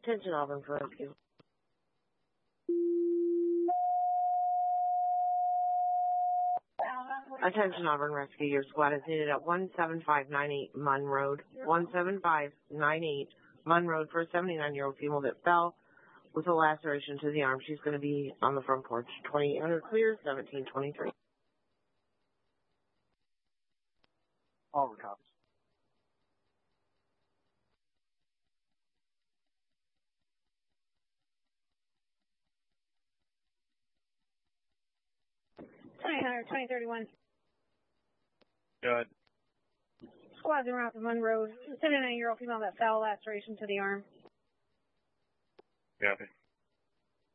Attention Auburn for rescue. Attention Auburn Rescue. Your squad is needed at 17598 Munn Road. 17598 Munn Road for a 79-year-old female that fell with a laceration to the arm. She's going to be on the front porch. 2800 clear, 1723. Auburn copies. $2,900, 2031. Go ahead. Squad's en route to Munn Road. 79-year-old female that fell, laceration to the arm. Copy.